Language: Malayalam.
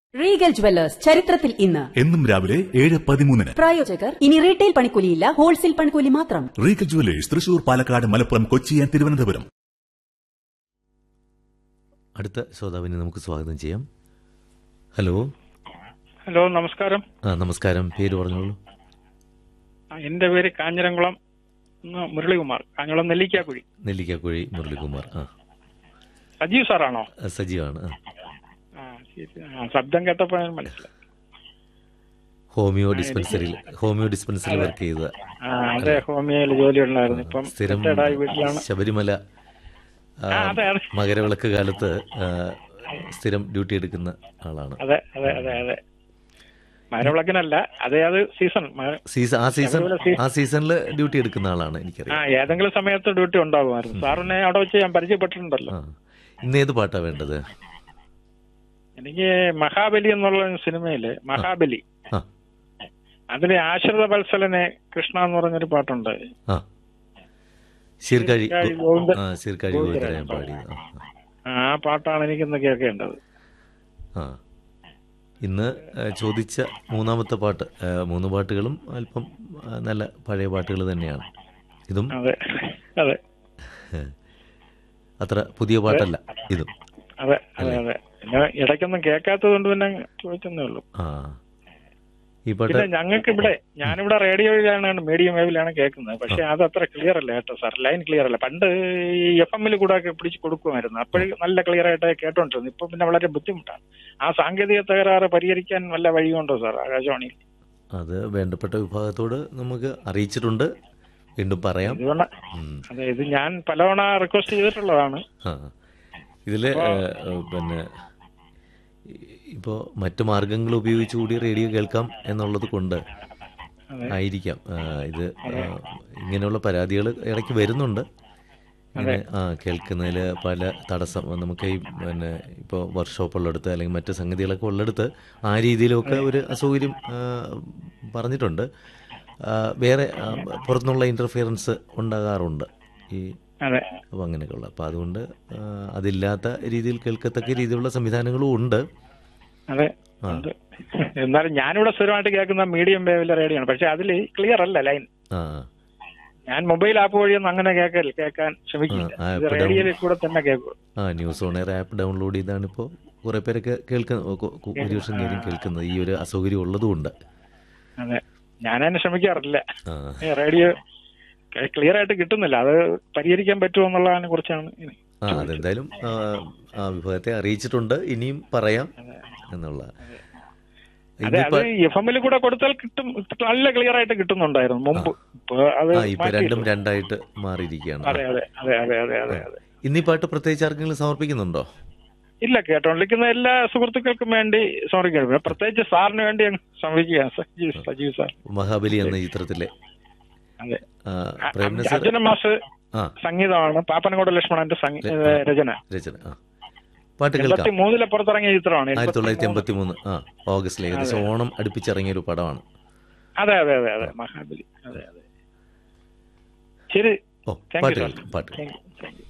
റീഗൽ ജുവല്ലേഴ്സ് ചരിത്രത്തിൽ ഇന്ന് എന്നും രാവിലെ 7:13. പ്രായോജകർ ഇനി റീറ്റെയിൽ പണിക്കൂലിയില്ല, ഹോൾസെയിൽ പണിക്കൂലി മാത്രം. Regal jewellers Thrissur, Palakkad, Malappuram, Kochi and Thiruvananthapuram. അടുത്ത ശ്രോതാവിനെ നമുക്ക് സ്വാഗതം ചെയ്യാം. ഹലോ. ഹലോ, നമസ്കാരം. നമസ്കാരം. പേര് പറഞ്ഞോളൂ. എന്റെ പേര് കാഞ്ഞിരംകുളം മുരളികുമാർ, കാഞ്ഞിരംകുളം നെല്ലിക്കാക്കുഴി മുരളികുമാർ. സജീവ് സാറാണോ? സജീവാണ്. ശബ്ദം കേട്ടപ്പോ മനസ്സിലായി. ഹോമിയോ ഡിസ്പെൻസറിയിൽ വർക്ക് ചെയ്ത. അതെ, ഹോമിയോയിൽ ജോലി ഉണ്ടായിരുന്നു. ഇപ്പം സ്ഥിരം വീട്ടിലാണ്. ശബരിമല മകരവിളക്ക് കാലത്ത് സ്ഥിരം ഡ്യൂട്ടി എടുക്കുന്ന ആളാണ്. അതെ അതെ അതെ അതെ മകരവിളക്കിനല്ല, അത് സീസണിൽ ഡ്യൂട്ടി എടുക്കുന്ന ആളാണ്. എനിക്കറിയാം. ഏതെങ്കിലും സമയത്ത് ഡ്യൂട്ടി ഉണ്ടാകുമായിരുന്നു. സാറിനെ അവിടെ വെച്ച് ഞാൻ പരിചയപ്പെട്ടിട്ടുണ്ടല്ലോ. ഇന്ന് ഏത് പാട്ടാ വേണ്ടത്? എനിക്ക് മഹാബലി എന്നുള്ള സിനിമയില് മഹാബലി, അതിലെ ആശ്രിത വത്സലനെ കൃഷ്ണ എന്ന് പറഞ്ഞൊരു പാട്ടുണ്ട്. ആ പാട്ടാണ് എനിക്കിന്ന് കേൾക്കേണ്ടത്. ഇന്ന് ചോദിച്ച മൂന്നാമത്തെ പാട്ട്. 3 പാട്ടുകളും അല്പം നല്ല പഴയ പാട്ടുകൾ തന്നെയാണ്. ഇതും അതെ അതെ അത്ര പുതിയ പാട്ടല്ല ഇതും. അതെ അതെ അതെ ഇടയ്ക്കൊന്നും കേൾക്കാത്തത് കൊണ്ട് പിന്നെ ചോദിച്ചെന്നേ ഉള്ളൂ. പിന്നെ ഞങ്ങൾക്ക് ഞാനിവിടെ റേഡിയോയിലാണ്, മീഡിയം വേവിലാണ് കേൾക്കുന്നത്. പക്ഷെ അത് അത്ര ക്ലിയർ അല്ല കേട്ടോ സാർ, ലൈൻ ക്ലിയർ അല്ല. പണ്ട് ഈ FM കൂടെ ഒക്കെ പിടിച്ച് കൊടുക്കുമായിരുന്നു, അപ്പോഴും നല്ല ക്ലിയർ ആയിട്ട് കേട്ടോണ്ടിരുന്നു. ഇപ്പൊ പിന്നെ വളരെ ബുദ്ധിമുട്ടാണ്. ആ സാങ്കേതിക തകരാറ് പരിഹരിക്കാൻ വല്ല വഴിയുണ്ടോ സാർ ആകാശവാണിയിൽ? അത് വേണ്ടപ്പെട്ട വിഭാഗത്തോട് നമുക്ക് അറിയിച്ചിട്ടുണ്ട്, വീണ്ടും പറയാം. അതെ, ഇത് ഞാൻ പലവണ റിക്വസ്റ്റ് ചെയ്തിട്ടുള്ളതാണ്. ഇതില് പിന്നെ ഇപ്പോൾ മറ്റു മാർഗങ്ങൾ ഉപയോഗിച്ചുകൂടി റേഡിയോ കേൾക്കാം എന്നുള്ളത് കൊണ്ട് ആയിരിക്കാം ഇത് ഇങ്ങനെയുള്ള പരാതികൾ ഇടയ്ക്ക് വരുന്നുണ്ട്. ഇങ്ങനെ കേൾക്കുന്നതിൽ പല തടസ്സം നമുക്ക് ഈ പിന്നെ ഇപ്പോൾ വർക്ക്ഷോപ്പ് ഉള്ളിടത്ത് അല്ലെങ്കിൽ മറ്റ് സംഗതികളൊക്കെ ഉള്ളിടത്ത് ആ രീതിയിലൊക്കെ ഒരു അസൗകര്യം പറഞ്ഞിട്ടുണ്ട്. വേറെ പുറത്തുനിന്നുള്ള ഇൻ്റർഫിയറൻസ് ഉണ്ടാകാറുണ്ട് ഈ അപ്പോൾ അങ്ങനെയൊക്കെയുള്ള. അപ്പോൾ അതുകൊണ്ട് അതില്ലാത്ത രീതിയിൽ കേൾക്കത്തക്ക രീതിയിലുള്ള സംവിധാനങ്ങളും ഉണ്ട്. അതെ, എന്നാലും ഞാനിവിടെ സ്ഥിരമായിട്ട് കേൾക്കുന്ന മീഡിയം വേവിലെ റേഡിയോ ആണ്. പക്ഷെ അതിൽ ക്ലിയർ അല്ല ലൈൻ. ഞാൻ മൊബൈൽ ആപ്പ് വഴിയൊന്നും അങ്ങനെ കേൾക്കാൻ ശ്രമിക്കില്ല, റേഡിയോയിൽ കൂടെ തന്നെ കേൾക്കും. News on air app download ചെയ്താണ് ഇപ്പോൾ കുറെ പേരൊക്കെ കേൾക്കുന്നത്. ഈ ഒരു അസൗകര്യം ഉള്ളതുകൊണ്ട് അതെ, ഞാനതിനെ ശ്രമിക്കാറില്ല. റേഡിയോ ക്ലിയർ ആയിട്ട് കിട്ടുന്നില്ല, അത് പരിഹരിക്കാൻ പറ്റുമോ എന്നുള്ളതിനെ കുറിച്ചാണ്. അതെന്തായാലും ആ വിഭാഗത്തെ അറിയിച്ചിട്ടുണ്ട്, ഇനിയും പറയാം എന്നുള്ള. അതെ, അത് FM കൂടെ കൊടുത്താൽ കിട്ടും, നല്ല ക്ലിയർ ആയിട്ട് കിട്ടുന്നുണ്ടായിരുന്നു മുമ്പ്. ഇപ്പൊ രണ്ടും രണ്ടായിട്ട് മാറിയിരിക്കുകയാണ്. അതെ അതെ അതെ അതെ അതെ അതെ അതെ ഇന്നീ പാട്ട് പ്രത്യേകിച്ച് ആർക്കെങ്കിലും സമർപ്പിക്കുന്നുണ്ടോ? ഇല്ല, കേട്ടോണ്ടിരിക്കുന്ന എല്ലാ സുഹൃത്തുക്കൾക്കും വേണ്ടി സമർപ്പിക്കണം. പ്രത്യേകിച്ച് സാറിന് വേണ്ടി സമർപ്പിക്കുക. സജീവ് സാർ, മഹാബലി എന്ന ചിത്രത്തിലെ അർജുന മാസ് സംഗീതമാണ്, പാപ്പനംകോട് ലക്ഷ്മണന്റെ രചന. പാട്ട് കേൾക്കാം. 1983 പുറത്തിറങ്ങിയ ചിത്രമാണ്. 1983 ഓഗസ്റ്റിൽ ഏകദേശം ഓണം അടുപ്പിച്ചിറങ്ങിയ ഒരു പടമാണ്. അതെ അതെ അതെ അതെ മഹാബലി. അതെ അതെ ശരി. പാട്ട് കേൾക്കാം.